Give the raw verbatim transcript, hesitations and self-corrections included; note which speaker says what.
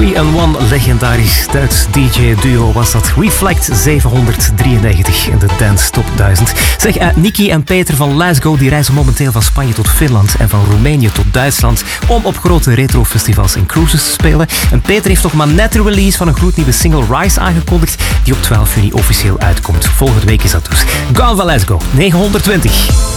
Speaker 1: three in one, legendarisch Duits D J-duo was dat. Reflect zevenhonderddrieënnegentig in de Dance Top duizend. Zeg, uh, Nicky en Peter van Let's Go die reizen momenteel van Spanje tot Finland en van Roemenië tot Duitsland om op grote retrofestivals en cruises te spelen. En Peter heeft nog maar net de release van een gloednieuwe single Rise aangekondigd die op twaalf juni officieel uitkomt. Volgende week is dat dus. Gaan van Let's Go, negenhonderdtwintig.